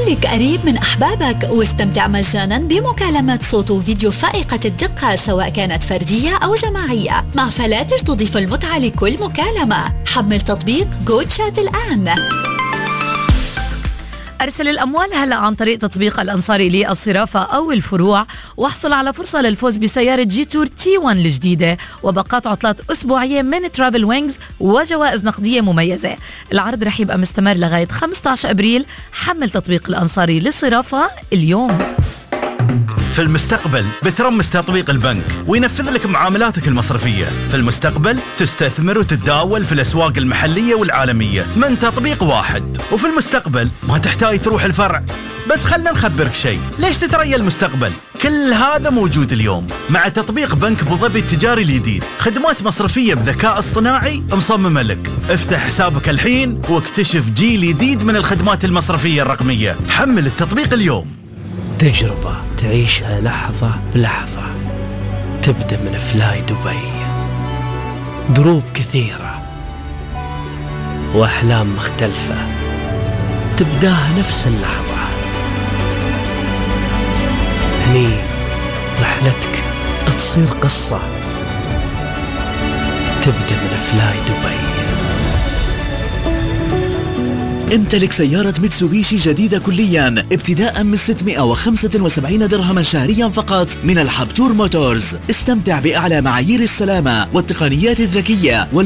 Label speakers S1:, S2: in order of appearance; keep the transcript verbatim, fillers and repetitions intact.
S1: خليك قريب من أحبابك واستمتع مجانا بمكالمات صوت وفيديو فائقة الدقة سواء كانت فردية أو جماعية. مع فلاتر تضيف المتعة لكل مكالمة. حمل تطبيق جو تشات الآن.
S2: أرسل الأموال هلأ عن طريق تطبيق الأنصاري للصرافة أو الفروع، واحصل على فرصة للفوز بسيارة جي تور تي واحد الجديدة وباقات عطلات أسبوعية من ترافل وينجز وجوائز نقدية مميزة. العرض رح يبقى مستمر لغاية خمسة عشر أبريل. حمل تطبيق الأنصاري للصرافة اليوم.
S3: في المستقبل بترمس تطبيق البنك وينفذ لك معاملاتك المصرفية. في المستقبل تستثمر وتتداول في الأسواق المحلية والعالمية من تطبيق واحد. وفي المستقبل ما تحتاج تروح الفرع. بس خلنا نخبرك شيء، ليش تتريا المستقبل؟ كل هذا موجود اليوم مع تطبيق بنك أبو ظبي التجاري الجديد. خدمات مصرفية بذكاء اصطناعي مصممة لك. افتح حسابك الحين واكتشف جيل جديد من الخدمات المصرفية الرقمية. حمل التطبيق اليوم.
S4: تجربة تعيشها لحظة بلحظة، تبدأ من فلاي دبي. دروب كثيرة وأحلام مختلفة تبداها نفس اللحظة. هني رحلتك تصير قصة، تبدأ من فلاي دبي.
S5: امتلك سيارة ميتسوبيشي جديدة كليا ابتداء من ستمائة وخمسة وسبعين درهما شهريا فقط من الحبتور موتورز. استمتع بأعلى معايير السلامة والتقنيات الذكية